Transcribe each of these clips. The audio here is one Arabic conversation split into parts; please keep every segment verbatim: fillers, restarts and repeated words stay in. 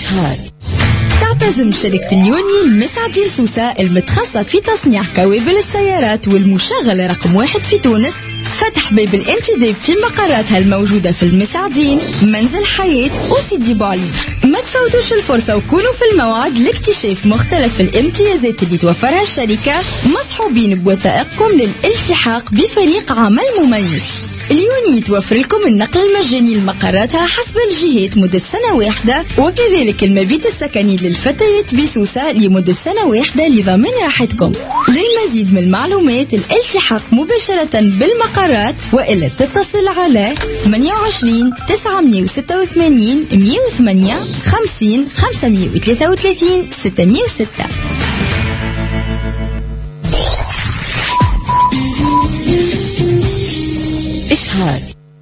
إشهار. تعتزم شركة اليوني المسعدين سوسة المتخصصة في تصنيع كوابل السيارات والمشغلة رقم واحد في تونس فتح باب الانتداب في مقراتها الموجودة في المسعدين، منزل حياة وسيدي بوعلي. ما تفوتوش الفرصة وكونوا في الموعد لاكتشاف مختلف الامتيازات اللي توفرها الشركة، مصحوبين بوثائقكم للالتحاق بفريق عمل مميز. اليوني توفر لكم النقل المجاني لمقراتها حسب الجهات مدة سنة واحدة، وكذلك المبيت السكني للفتيات بسوسة لمدة سنة واحدة لضمان راحتكم. للمزيد من المعلومات الالتحاق مباشرة بالمقرات وإلا تتصل على ثمانية وعشرين تسعمائة وستة وثمانين مئة وثمانية خمسين خمسمائة وثلاثة وثلاثين ستمائة وستة. إشهار.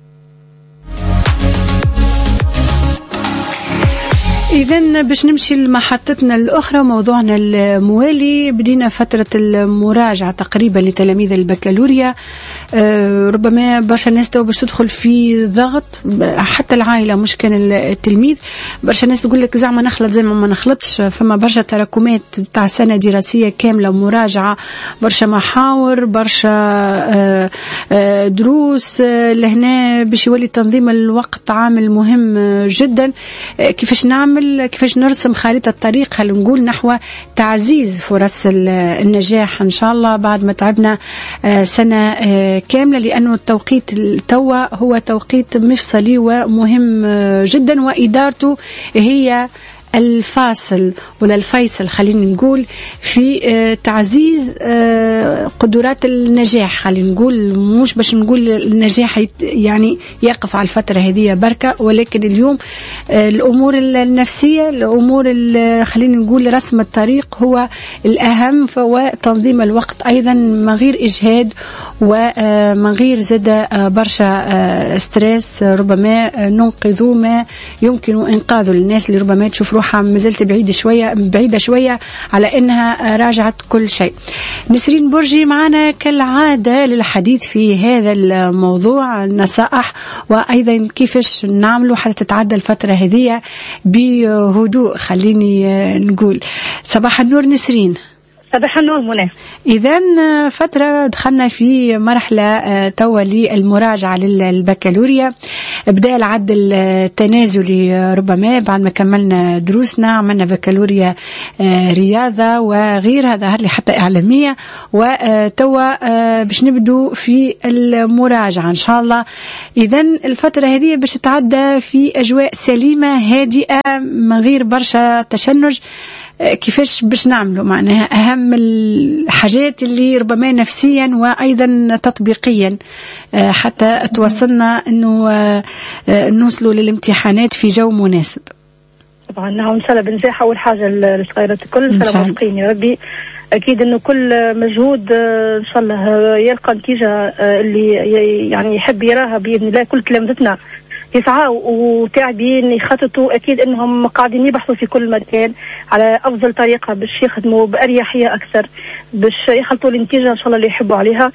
إذن باش نمشي لمحطتنا الأخرى موضوعنا الموالي. بدينا فترة المراجعة تقريبا لتلاميذ البكالوريا. أه ربما برشا ناس تو باش تدخل في ضغط، حتى العائلة مش كان التلميذ. برشا ناس تقول لك زعما نخلط زي ما ما نخلطش، فما برشا تراكمات بتاع سنة دراسية كاملة ومراجعة، برشا محاور، برشا أه أه دروس. أه لهنا باش يولي تنظيم الوقت عامل مهم جدا. أه كيفاش نعمل، كيفاش نرسم خارطة الطريق خلينا نقول نحو تعزيز فرص النجاح إن شاء الله بعد ما تعبنا سنة كاملة، لأنه التوقيت التوى هو توقيت مفصلي ومهم جدا، وإدارته هي الفاصل ولا الفيصل خلينا نقول في تعزيز قدرات النجاح. خلينا نقول مش باش نقول النجاح يعني يقف على الفترة هذه بركة، ولكن اليوم الأمور النفسية، الأمور خلينا نقول رسم الطريق هو الأهم، وتنظيم الوقت أيضا من غير إجهاد ومن غير زاد برشا ستريس. ربما ننقذوا ما يمكن إنقاذه للناس اللي ربما تشوف روحها مازلت بعيدة شوية بعيدة شوية على أنها راجعت كل شيء. نسرين برجي معنا كالعادة للحديث في هذا الموضوع، النصائح وأيضا كيفاش نعملوا حتى تتعدى الفترة هذه بهدوء. خليني نقول صباح النور نسرين. صباح النور منى. إذن فترة دخلنا في مرحلة توا للمراجعة للبكالوريا، بدأ العد التنازلي ربما بعد ما كملنا دروسنا، عملنا بكالوريا رياضة وغيرها، ظهر لي حتى إعلامية، وتوا باش نبدو في المراجعة إن شاء الله. إذن الفترة هذه باش تتعدى في أجواء سليمة هادئة من غير برشا تشنج. كيفاش باش نعملوا معناها أهم الحاجات اللي ربما نفسيا وأيضا تطبيقيا حتى توصلنا أنه نوصلوا للامتحانات في جو مناسب؟ طبعا نعم إن شاء الله بنجاح. أول حاجة الصغيرات الكل إن شاء الله موفقين يا ربي. أكيد إنه كل مجهود إن شاء الله يلقى نتيجة اللي يعني يحب يراها بإذن الله. كل تلامذتنا يسعوا وتعبين يخططوا، أكيد أنهم قاعدين يبحثوا في كل مكان على أفضل طريقة باش يخدموا بأريحية أكثر، باش يخلطوا النتيجة إن شاء الله اللي يحبوا عليها.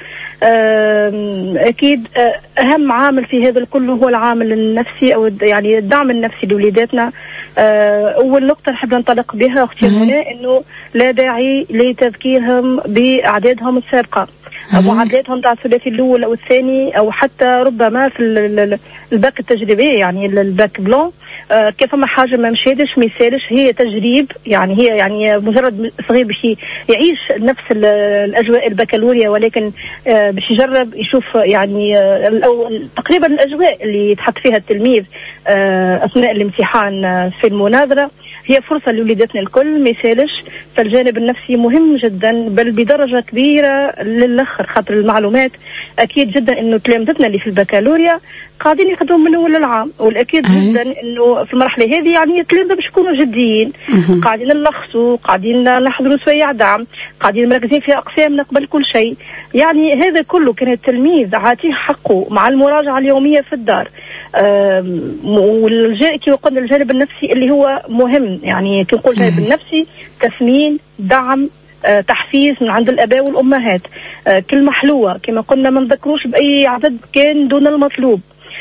أكيد أهم عامل في هذا الكل هو العامل النفسي أو يعني الدعم النفسي لوليداتنا. أول نقطة نحب ننطلق بها أختي منى إنه لا داعي لتذكيرهم بأعدادهم السابقة، معادلاتهم تاع الثلاثي الأول أو الثاني أو حتى ربما في الباك التجريبي يعني الباك بلون. آه كيف ما حاجة ما مشيدش ما يسالش، هي تجريب يعني هي يعني مجرد صغير باش يعيش نفس الأجواء البكالوريا، ولكن آه باش يجرب يشوف يعني آه تقريبا الأجواء اللي يتحط فيها التلميذ آه أثناء الامتحان آه في المناظرة. هي فرصة لوليداتنا الكل ما يسالش. فالجانب النفسي مهم جدا بل بدرجة كبيرة للآخر، خاطر المعلومات أكيد جدا إنه تلامذتنا اللي في البكالوريا قاعدين يخدموا من أول العام، والأكيد جدا إنه في المرحلة هذه يعني التلامذة باش يكونوا جديين، قاعدين نلخصوا، قاعدين نحضروا سويع دعم، قاعدين مركزين في أقسامنا قبل كل شيء. يعني هذا كله كان التلميذ عاطيه حقه مع المراجعة اليومية في الدار. والجانب كما قلنا الجانب النفسي اللي هو مهم، يعني كي نقول الجانب النفسي تثمين دعم أه، تحفيز من عند الآباء والأمهات. أه، كلمة حلوة كما قلنا ما نذكروش بأي عدد كان دون المطلوب.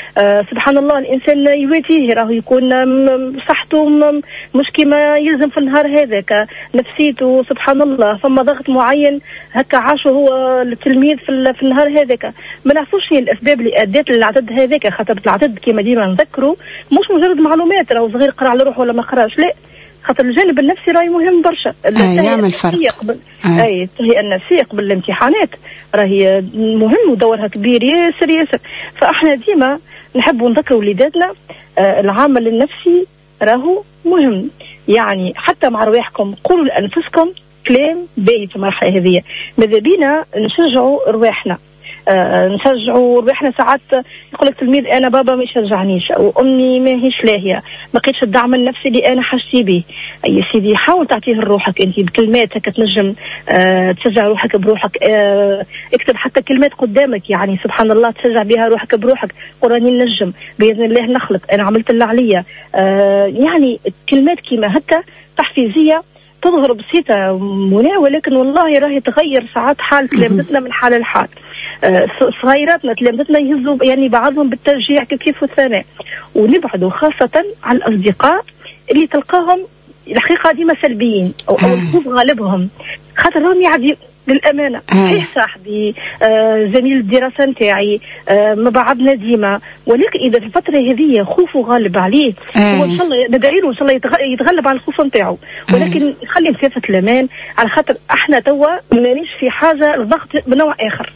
آه سبحان الله الانسان يواتيه راهو يكون صحته مش كما يلزم في النهار هذاك، نفسيته سبحان الله فما ضغط معين هكا عاشه هو التلميذ في, في النهار هذاك. ما نعرفوش هي الاسباب اللي ادت للعدد هذاك، خاطر العدد كما ديما نذكروا مش مجرد معلومات راهو صغير قرا على روحه ولا ما قراش، لا، خاطر الجانب النفسي راهي مهم برشا. آه يعمل فرق. قبل آه. اي التهيئه النفسيه قبل الامتحانات راهي مهم ودورها كبير ياسر ياسر. فاحنا ديما نحبوا نذكروا وليداتنا آه العامل النفسي راهو مهم، يعني حتى مع رواحكم قولوا لانفسكم كلام باهي في المرحله هذه. ماذا بينا نشجعوا رواحنا، آه نشجعوا رواحنا. ساعات يقول لك تلميذ انا بابا ما يشجعنيش او امي ما هيش لاهيه، ما لقيتش الدعم النفسي اللي انا حاجتي به. يا سيدي حاول تعطيه لروحك انت بكلمات هكا تنجم آه تشجع روحك بروحك. آه اكتب حتى كلمات قدامك يعني سبحان الله تشجع بها روحك بروحك. قراني نجم باذن الله نخلق، انا عملت اللي عليا. آه يعني كلمات كيما هكا تحفيزيه تظهر بسيطه منى، ولكن والله راهي تغير ساعات حال تلامذتنا من حال لحال. آه صغيراتنا تلامذتنا يهزوا يعني بعضهم بالتشجيع كيف والثناء، ونبعدوا خاصه على الاصدقاء اللي تلقاهم الحقيقه ديما سلبيين او او الخوف غالبهم، خاطر راهم يعدي للامانه. صحيح صاحبي آه زميل الدراسه نتاعي آه ما بعضنا ديما، ولكن اذا في الفتره هذه خوفه غالب عليه هو ان شاء الله ندعي له ان شاء الله يتغلب على الخوف نتاعو، ولكن خلي مسافه الامان على خاطر احنا توا مانيش في حاجه لضغط بنوع اخر.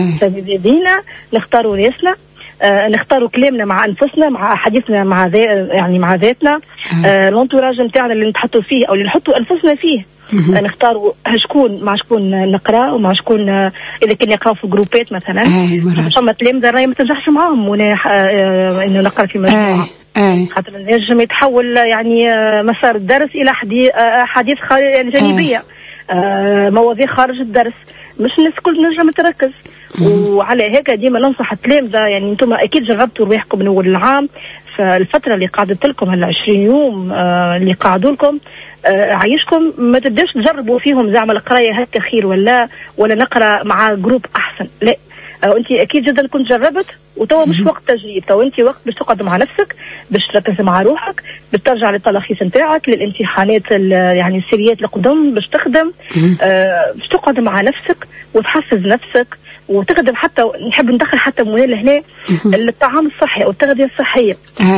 فبدينا نختاروا ناسنا، آه نختاروا كلامنا مع انفسنا، مع حديثنا مع ذا يعني مع ذاتنا، آه لونتوراج نتاعنا اللي نتحطوا فيه او اللي نحطوا انفسنا فيه. آه نختاروا شكون مع شكون نقرا ومع شكون آه اذا كنا نقراو في جروبات مثلا. فما تلامذه راهي ما تنجحش معاهم وانا آه انه نقرا في مجموعه، خاطر النجم يتحول يعني آه مسار الدرس الى حديث آه حديث يعني جانبيه، آه مواضيع خارج الدرس، مش الناس كل نجم تركز. وعلى هيك ديما ننصح التلامذه، يعني انتم اكيد جربتوا رواحكم من اول العام، فالفتره اللي قعدت لكم هلا عشرين يوم آه اللي قعدوا لكم آه عايشكم ما تبداش تجربوا فيهم زعما القرايه هكا خير ولا ولا نقرا مع جروب احسن، لا. آه انت اكيد جدا كنت جربت وتوا مش وقت تجريب، توا انت وقت باش تقعد مع نفسك، باش تركز مع روحك، باش ترجع للتلخيص نتاعك للامتحانات يعني السريات القدم باش تخدم، آه باش تقعد مع نفسك وتحفز نفسك وتخدم. حتى نحب ندخل حتى مهمه هنا الطعام الصحي او التغذيه الصحيه.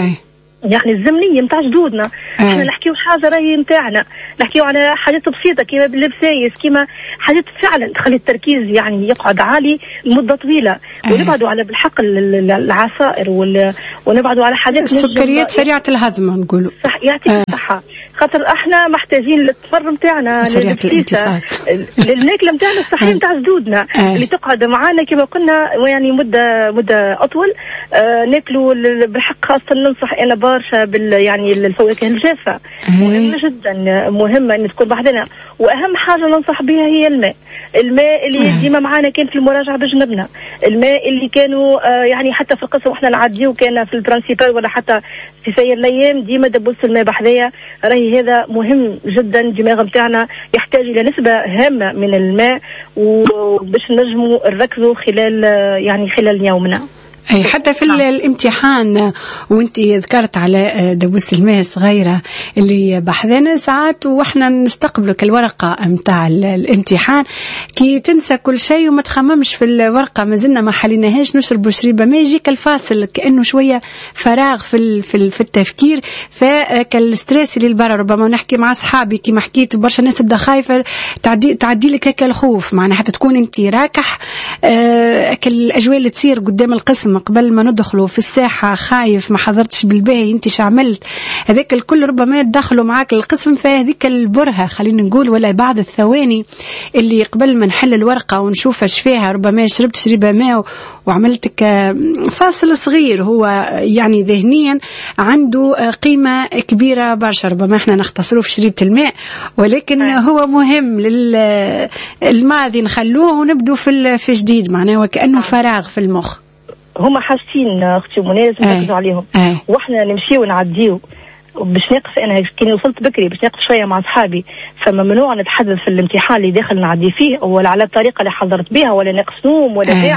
يعني الزمنيه نتاع جدودنا، احنا نحكيو حاجه راهي نتاعنا، نحكيو على حاجات بسيطه كيما باللبسايس، كيما حاجات فعلا تخلي التركيز يعني يقعد عالي لمده طويله، ونبعدوا على بالحق العصائر ونبعدوا على حاجات السكريات سريعه الهضم نقولوا. صح، يعطيك الصحه، خاطر احنا محتاجين للتفر نتاعنا، سريعه الامتصاص، للماكله نتاعنا الصحيه نتاع جدودنا اللي تقعد معنا كما قلنا يعني مده مده اطول. آه ناكلوا بالحق، خاصه ننصح انا برشا بال يعني الفواكه الجافه، مهمه جدا، مهمه ان تكون بحدنا. واهم حاجه ننصح بها هي الماء، الماء اللي ديما معنا كان في المراجعه بجنبنا، الماء اللي كانوا آه يعني حتى في القسم واحنا نعديو كان في البرانسيبال ولا حتى في سير الايام ديما دبوس الماء بحذايا. راهي هذا مهم جدا، الدماغ نتاعنا يحتاج الى نسبه هامه من الماء وباش نجموا نركزوا خلال يعني خلال يومنا. أي حتى في الامتحان، وانت ذكرت على دبوس الماء صغيرة اللي بحذنا ساعات واحنا نستقبلوا الورقة متاع الامتحان كي تنسى كل شيء وما تخممش في الورقة، ما زلنا ما حليناهاش، نشربوا شريبة ما يجيك الفاصل كأنه شوية فراغ في في في التفكير. فكالستريس اللي برا ربما نحكي مع أصحابي كي حكيت برشا ناس تبدا خايفة تعدي تعدي لك هكا الخوف، معناها حتى تكون انت راكح آه الأجواء اللي تصير قدام القسم قبل ما ندخلوا في الساحة خايف ما حضرتش بالباهي انت شعملت هذاك الكل، ربما يدخلوا معاك القسم فهذيك البرهة خلينا نقول ولا بعض الثواني اللي قبل ما نحل الورقة ونشوف اش فيها، ربما شربت شريبة ماء وعملتك فاصل صغير هو يعني ذهنيا عنده قيمة كبيرة برشا، ربما احنا نختصروه في شريبة الماء ولكن هو مهم للماضي نخلوه ونبدو في في جديد، معناه وكأنه فراغ في المخ. هما حاجتين اختي منى لازم نركزوا عليهم، أي. واحنا نمشيو ونعديو باش ناقص. انا كي وصلت بكري باش ناقص شويه مع اصحابي، فممنوع نتحدث في الامتحان اللي داخل نعدي فيه ولا على الطريقه اللي حضرت بها ولا ناقص نوم ولا تعب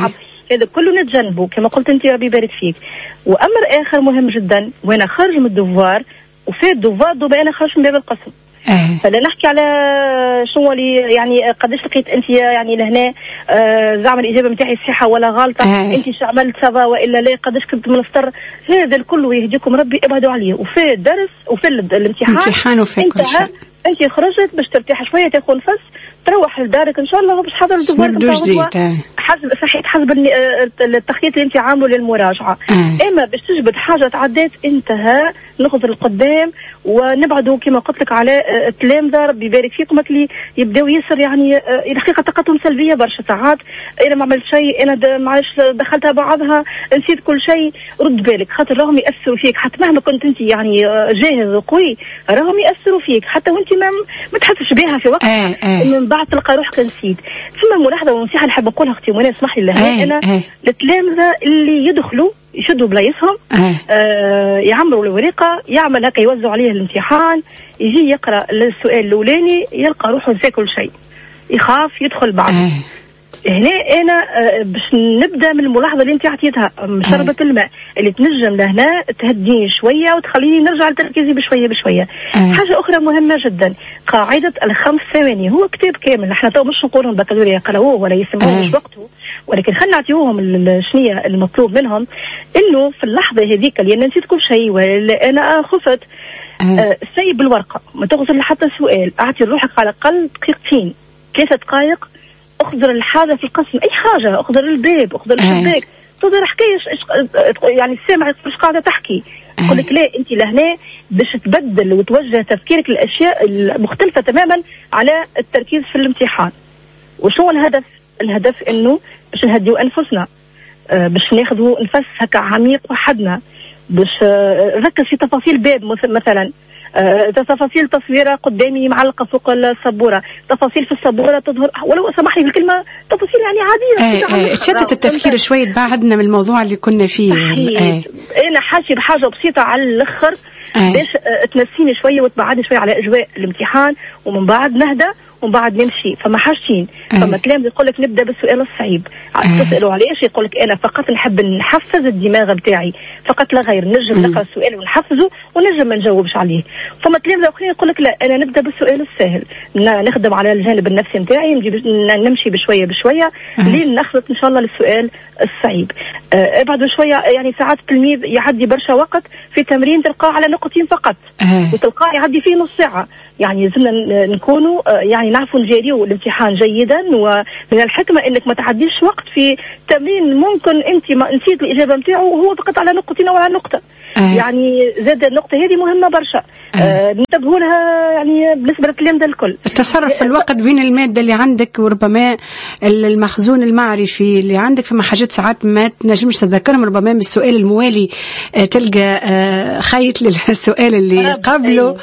هذا كله نتجنبه كما قلت انت ربي يبارك فيك. وامر اخر مهم جدا، وانا خارج من الدوفوار وفي الدوفوار دوبا انا خارج من باب القسم. آه. فلا نحكي على شنو اللي يعني قداش لقيت انت يعني لهنا آه زعما الاجابه نتاعي صحيحه ولا غلطه، آه. انت شو عملت سافا والا لا، قداش كنت منفطر، هذا الكل يهديكم ربي ابعدوا عليه. وفي الدرس وفي الامتحان امتحان وفي كل شيء انت خرجت باش ترتاح شويه تاخذ نفس تروح لدارك ان شاء الله باش حاضر الدوار حسب صحيح حسب التخطيط اللي انت عامله للمراجعه. آه. اما باش تجبد حاجه تعدات انتهى نخذ القدام ونبعدوا كما قلت لك على التلامذه ربي يبارك فيكم اللي يبداو ياسر يعني الحقيقه طاقتهم سلبيه برشا ساعات. انا ما عملت شيء، انا معلش دخلتها بعضها نسيت كل شيء، رد بالك خاطر راهم ياثروا فيك حتى مهما كنت انت يعني جاهز وقوي راهم ياثروا فيك حتى وانت ما ما تحسش بها في وقت. آه. آه. من بعد تلقى روحك نسيت. ثم ملاحظه ونصيحه نحب نقولها اختي منى اسمح لي لها. آه. انا آه. التلامذه اللي يدخلوا يشدوا بلايصهم آه. آه يعمروا الورقه، يعمل هكا يوزعوا عليه الامتحان، يجي يقرا السؤال الاولاني يلقى روحه نسى كل شيء، يخاف يدخل بعد. آه. هنا انا آه باش نبدا من الملاحظه اللي انت عطيتها شربة الماء اللي تنجم لهنا تهديني شويه وتخليني نرجع لتركيزي بشويه بشويه. آه. حاجه اخرى مهمه جدا، قاعده الخمس ثواني، هو كتاب كامل احنا تو مش نقولهم البكالوريا يقراوه ولا يسمعوه مش وقته، ولكن خلينا نعطيوهم شنية المطلوب منهم، انه في اللحظه هذيك اللي انا نسيت كل شيء ولا انا خفت آه. سيب الورقه، ما تغزر لحتى سؤال، اعطي روحك على الاقل دقيقتين ثلاثه دقائق، اخذر الحاجه في القسم اي حاجه، اخذر الباب اخذر الشباك، تقدر حكايه يعني السامع ايش قاعده تحكي، يقول لك لا انت لهنا باش تبدل وتوجه تفكيرك للاشياء المختلفه تماما على التركيز في الامتحان. وشو الهدف؟ الهدف انه باش نهديو انفسنا، آه باش ناخذوا نفس هكا عميق وحدنا، باش آه نركز في تفاصيل باب مثلا، آه تفاصيل تصويره قدامي معلقه فوق السبوره، تفاصيل في السبوره تظهر ولو سمح لي بالكلمه تفاصيل يعني عاديه. آه آه تشتت التفكير شويه، تبعدنا من الموضوع اللي كنا فيه. آه. انا حاشي بحاجه بسيطه على الاخر آه. باش آه تنسيني شويه وتبعدني شويه على اجواء الامتحان، ومن بعد نهدى ومن بعد نمشي. فما حاجتين، فما كلام يقول لك نبدا بالسؤال الصعيب، أه. تسالوا علاش؟ يقول لك انا فقط نحب نحفز الدماغ بتاعي فقط لا غير، نجم نقرا السؤال ونحفزه ونجم ما نجاوبش عليه. فما كلام اخرين يقول لك لا انا نبدا بالسؤال السهل، نخدم على الجانب النفسي نتاعي، نمشي بشويه بشويه أه. لين نخلط ان شاء الله للسؤال الصعيب. أه ابعدوا شويه، يعني ساعات التلميذ يعدي برشا وقت في تمرين تلقاه على نقطتين فقط أه. وتلقاه يعدي فيه نص ساعه، يعني لازمنا نكونوا يعني نعرفوا نجاريو الامتحان جيدا. ومن الحكمه انك ما تعديش وقت في تمرين ممكن انت ما نسيت الاجابه نتاعه وهو فقط على نقطتين او على نقطه. أه. يعني زاد النقطه هذه مهمه برشا، أه. ننتبهوا لها يعني بالنسبه للتلامذه الكل. التصرف في الوقت بين الماده اللي عندك وربما المخزون المعرفي اللي عندك، فما حاجات ساعات ما تنجمش تتذكرهم، ربما من السؤال الموالي تلقى خيط للسؤال اللي قبله،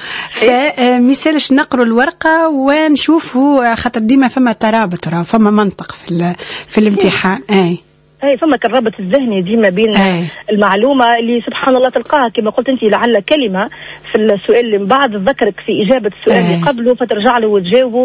فمثالش نقروا الورقه ونشوفوا خاطر ديما فما ترابط، فما منطق في في الامتحان. اي اي فما كالربط الذهني ديما بين أي. المعلومه اللي سبحان الله تلقاها كما قلت انت لعل كلمه في السؤال اللي من بعد تذكرك في اجابه السؤال اللي قبله فترجع له وتجاوبه.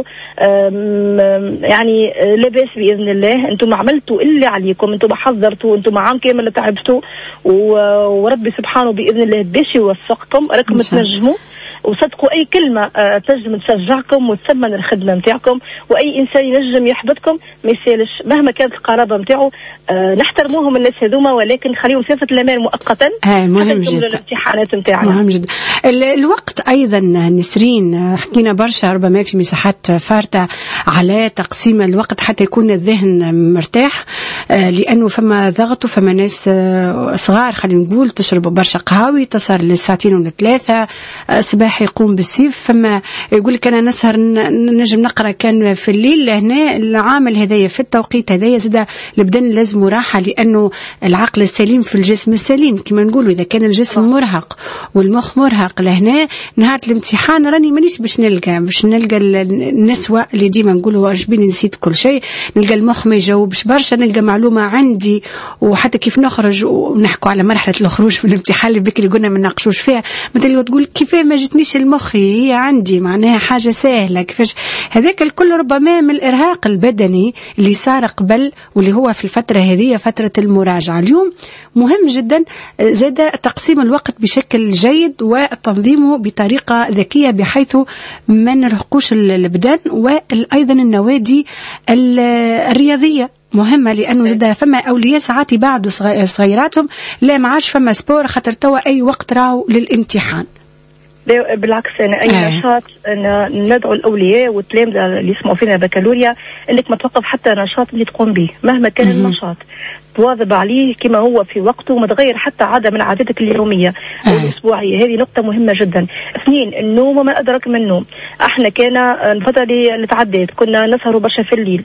يعني لاباس باذن الله، انتم عملتوا اللي عليكم، انتم حضرتوا، انتم عام كامل تعبتوا، وربي سبحانه باذن الله باش يوفقكم راكم تنجموا. وصدقوا اي كلمه آه تنجم تشجعكم وتثمن الخدمه نتاعكم، واي انسان ينجم يحبطكم ما يسالش مهما كانت القرابه نتاعو. آه نحترموهم الناس هذوما، ولكن خليهم صفه الامان مؤقتا مهم جدا. الامتحانات نتاعنا مهم جدا. الوقت ايضا نسرين، حكينا برشا ربما في مساحات فارته على تقسيم الوقت حتى يكون الذهن مرتاح، آه لانه فما ضغط وفما ناس آه صغار خلينا نقول تشرب برشا قهاوي تصل لساعتين ولا ثلاثه، آه صباح يقوم بالسيف، فما يقول لك انا نسهر نجم نقرا كان في الليل. لهنا العامل هذايا في التوقيت هذايا زاد البدن لازم راحه، لانه العقل السليم في الجسم السليم كما نقولوا. اذا كان الجسم مرهق والمخ مرهق ننطلق لهنا نهار الامتحان راني مانيش باش نلقى باش نلقى النسوة اللي ديما نقولوا واش بيني نسيت كل شيء، نلقى المخ ما يجاوبش برشا، نلقى معلومة عندي وحتى كيف نخرج ونحكوا على مرحلة الخروج من الامتحان اللي بكري قلنا ما نناقشوش فيها، مثلا تقول كيفاه ما جتنيش المخي هي عندي معناها حاجة سهلة كيفاش. هذاك الكل ربما من الإرهاق البدني اللي صار قبل واللي هو في الفترة هذه فترة المراجعة. اليوم مهم جدا زاد تقسيم الوقت بشكل جيد وتنظيمه بطريقة ذكية بحيث ما نرهقوش البدن، وأيضا النوادي الرياضية مهمة لأنه زاد فما أولياء ساعات بعد صغيراتهم لا معاش فما سبور خاطر توا أي وقت راهو للامتحان. بالعكس أنا أي آه. نشاط أنا ندعو الأولياء والتلامذة اللي يسمعوا فينا بكالوريا إنك ما توقف حتى نشاط اللي تقوم به مهما كان م-م. النشاط، تواظب عليه كما هو في وقته وما تغير حتى عادة من عاداتك اليومية أو آه. الأسبوعية. هذه نقطة مهمة جدا. اثنين، النوم وما أدرك من النوم. احنا كان الفترة اللي تعديت كنا نسهروا برشا في الليل،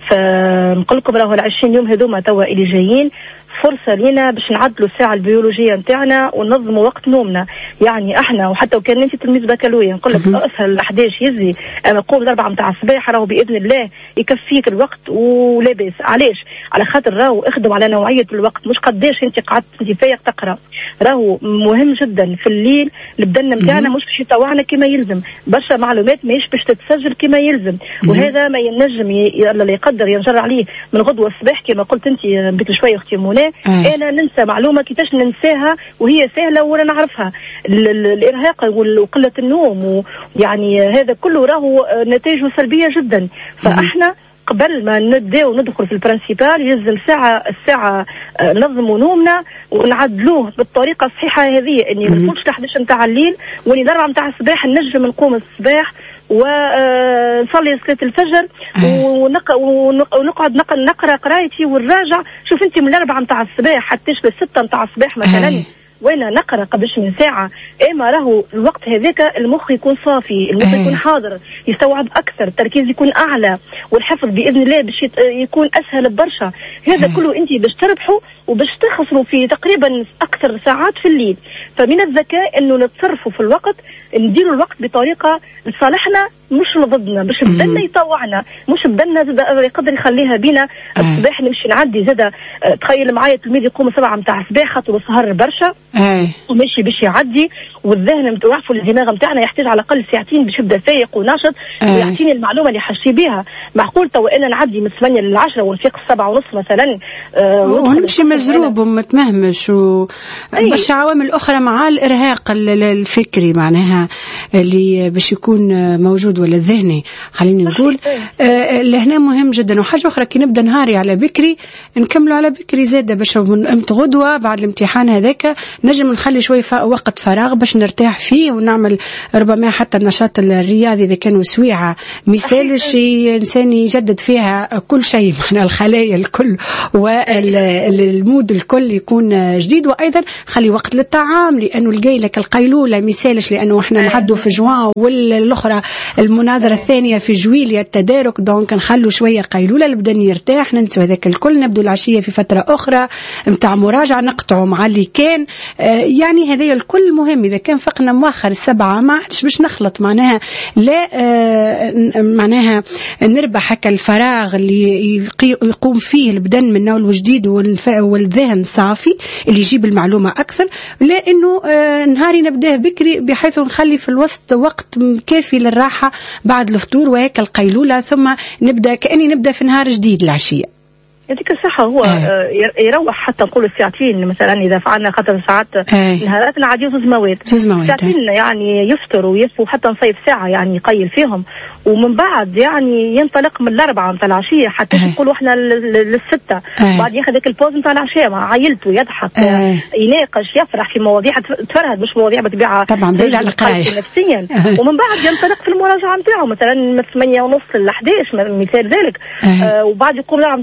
فنقول لكم راهو العشرين يوم هذوما توا اللي جايين فرصة لنا باش نعدلوا الساعة البيولوجية نتاعنا وننظموا وقت نومنا. يعني احنا وحتى وكان انت تلميذ بكالوريا نقول لك اسهل الأحداش يزي اما قوم الأربعة متاع الصباح راهو بإذن الله يكفيك الوقت ولاباس. علاش؟ على خاطر راهو اخدم على نوعية الوقت، مش قداش انت قعدت انت فايق تقرا. راهو مهم جدا في الليل البدن نتاعنا مش باش يطوعنا كما يلزم، برشا معلومات ماهيش باش تتسجل كما يلزم، وهذا ما ينجم الله يقدر ينجر عليه من غدوة الصباح كما قلت انت بك شوية اختي منى. آه. انا ننسى معلومه كيفاش ننساها وهي سهله ولا نعرفها. الارهاق وقله النوم ويعني هذا كله راهو نتائجه سلبيه جدا. فاحنا قبل ما نبداو ندخل في البرنسيبال يلزم ساعه الساعه ننظموا نومنا ونعدلوه بالطريقه الصحيحه هذه، اني ما نكونش لحداش نتاع الليل واني الاربعه نتاع الصباح نجم نقوم الصباح ونصلي صلاة الفجر ونقعد نقرأ قرايتي ونراجع. شوف انت من الأربعة متاع الصباح حتى للستة متاع الصباح مثلا وانا نقرأ قبلش من ساعة، اما راهو الوقت هذاك المخ يكون صافي، المخ يكون حاضر يستوعب اكثر، التركيز يكون اعلى، والحفظ باذن الله باش يكون اسهل برشا. هذا كله انت باش تربحوا وباش تخسروا في تقريبا اكثر ساعات في الليل. فمن الذكاء انه نتصرفوا في الوقت، نديروا الوقت بطريقه لصالحنا مش لضدنا، باش بدنا يطوعنا، مش بدنا زاد يقدر يخليها بينا الصباح نمشي نعدي زاد. تخيل معايا تلميذ يقوم سبعة متاع الصباح خاطر سهر برشا وماشي باش يعدي، والذهن نتوعفوا الدماغ نتاعنا يحتاج على الاقل ساعتين باش يبدا فايق وناشط ويعطيني المعلومه اللي حشي بها. معقول تو انا نعدي من ثمانية للعشرة ونفيق السبعة ونص مثلا آه ونمشي مزروب ومتمهمش وباش عوامل اخرى مع الارهاق الفكري معناها اللي باش يكون موجود ولا الذهني خليني نقول آه لهنا مهم جدا. وحاجه اخرى كي نبدا نهاري على بكري نكملوا على بكري زاده باش امت غدوه بعد الامتحان هذاك نجم نخلي شوي وقت فراغ باش نرتاح فيه ونعمل ربما حتى النشاط الرياضي اذا كانوا سويعه مثال شيء انسان يجدد فيها كل شيء معنا الخلايا الكل والمود الكل يكون جديد. وايضا خلي وقت للطعام لانه الجاي لك القيلوله مثالش لانه احنا نعدوا في جوان والاخرى المناظره الثانيه في جويليا التدارك دونك نخلوا شويه قيلوله البدن يرتاح ننسوا هذاك الكل نبدو العشيه في فتره اخرى نتاع مراجعه نقطعوا مع اللي كان آه يعني هذا الكل مهم. اذا كان فقنا مؤخر السبعه ما عادش باش نخلط معناها لا آه معناها نربح هكا الفراغ اللي يقوم فيه البدن من نوع الجديد والذهن صافي اللي يجيب المعلومه اكثر، لانه آه نهاري نبداه بكري بحيث نخلي في الوسط وقت كافي للراحه بعد الفطور وهيك القيلوله ثم نبدا كاني نبدا في نهار جديد العشيه. يعطيك الصحة. هو آه. يروح حتى نقول الساعتين مثلا إذا فعلنا خاطر ساعات آه. نهاراتنا عادي زوز مواد ساعتين يعني يفطر ويصفوا حتى نصيف ساعة يعني يقيل فيهم ومن بعد يعني ينطلق من الأربعة متاع العشية حتى آه. نقولوا إحنا للستة آه. بعد ياخذ ذاك البوز متاع العشية مع عائلته يضحك آه. يناقش يفرح في مواضيع تفرهد مش مواضيع بطبيعة طبعا بعيد عن القراية نفسيا آه. ومن بعد ينطلق في المراجعة نتاعه مثلا من ثمانية ونص لحداش مثال ذلك آه. آه. وبعد يقوم الأربعة متاع الصباح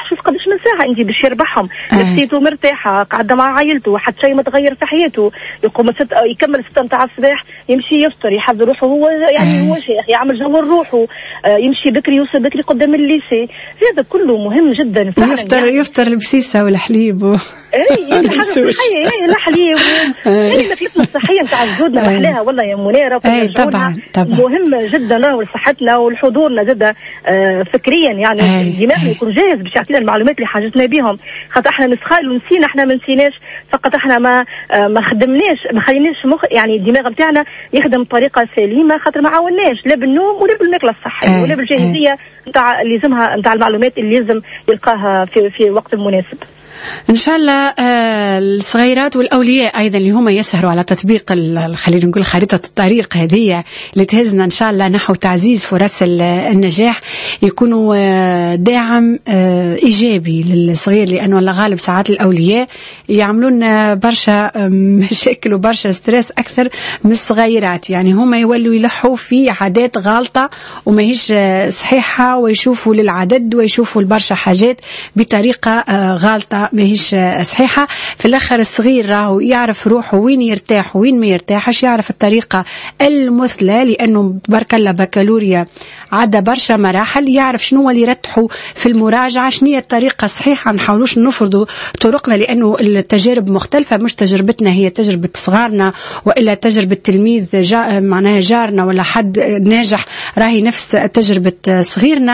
شوف قداش من ساعه انت باش يربحهم. آه. نفسيته مرتاحه، قاعده مع عائلته، حتى شيء ما تغير في حياته، يقوم ست يكمل ستة نتاع الصباح يمشي يفطر يحضر روحه هو يعني آه. هو شيخ يعمل جو لروحه، آه يمشي بكري يوصل بكري قدام الليسي. هذا كله مهم جدا فعلا. يفطر يعني. يفطر البسيسه والحليب و... اي حاجه صحيه يعني الحليب يعني ماكلتنا الصحيه نتاع جدودنا محلاها والله يا منيره. اي طبعا طبعا مهمه جدا راهو لصحتنا ولحضورنا زاده آه فكريا يعني الدماغ يكون جاهز باش يعطينا المعلومات اللي حاجتنا بهم. خاطر احنا نسخال ونسينا، احنا ما نسيناش فقط، احنا ما آه ما خدمناش ما خليناش مخ يعني الدماغ نتاعنا يخدم بطريقه سليمه، خاطر ما عاوناش لا بالنوم ولا بالماكله الصحيه ولا بالجاهزيه نتاع اللي لازمها نتاع المعلومات اللي لازم يلقاها في في وقت مناسب. إن شاء الله الصغيرات والأولياء أيضا اللي هم يسهروا على تطبيق خلينا نقول خريطة الطريق هذه اللي تهزنا إن شاء الله نحو تعزيز فرص النجاح، يكونوا داعم إيجابي للصغير، لأنه الله غالب ساعات الأولياء يعملون برشا مشاكل وبرشا ستريس أكثر من الصغيرات، يعني هم يولوا يلحوا في عادات غالطة وما هيش صحيحة، ويشوفوا للعدد ويشوفوا البرشا حاجات بطريقة غالطة ما هيش صحيحة. في الآخر الصغير راهو يعرف روحه وين يرتاح وين ما يرتاحش، يعرف الطريقة المثلى، لأنه بارك الله بكالوريا عدى برشا مراحل، يعرف شنو اللي يرتحوا في المراجعة، شنو هي الطريقة الصحيحة. ما نحاولوش نفرضوا طرقنا، لأنه التجارب مختلفة، مش تجربتنا هي تجربة صغارنا وإلا تجربة تلميذ جا معناها جارنا ولا حد ناجح راهي نفس تجربة صغيرنا.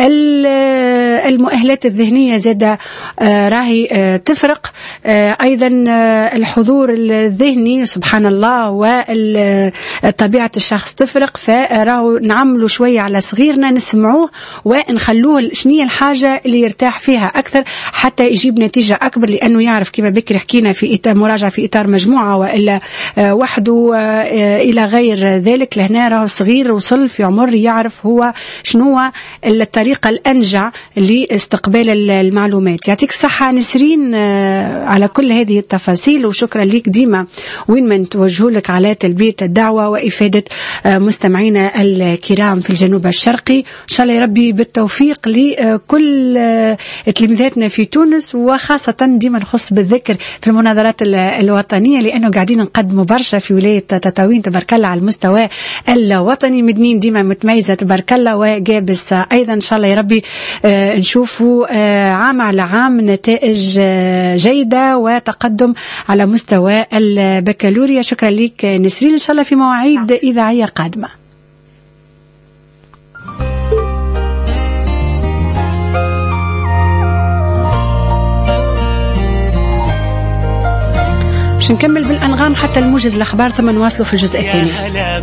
المؤهلات الذهنية زادة راهي تفرق، أيضا الحضور الذهني سبحان الله وطبيعة الشخص تفرق، فراهو نعملوا شوية على صغيرنا نسمعوه ونخلوه شنية الحاجة اللي يرتاح فيها أكثر حتى يجيب نتيجة أكبر، لأنه يعرف كما بكري حكينا في إطار مراجعة في إطار مجموعة وإلا وحده إلى غير ذلك. لهنا راهو صغير وصل في عمر يعرف هو شنو الطريقة الأنجع لاستقبال المعلومات. يعطيك الصحة نسرين على كل هذه التفاصيل، وشكرا لك ديما وين ما نتوجه لك على تلبية الدعوة وإفادة مستمعينا الكرام في الجنوب الشرقي. إن شاء الله يا ربي بالتوفيق لكل تلميذاتنا في تونس، وخاصة ديما نخص بالذكر في المناظرات الوطنية، لأنه قاعدين نقدموا برشا في ولاية تطاوين تبارك الله على المستوى الوطني، مدنين ديما متميزة تبارك الله وجابس أيضا. إن شاء الله يا ربي نشوفوا عام على عام نتائج جيدة وتقدم على مستوى البكالوريا. شكرا لك نسرين، إن شاء الله في مواعيد إذاعية قادمة. باش نكمل بالأنغام حتى الموجز الأخبار ثم نواصلوا في الجزء الثاني.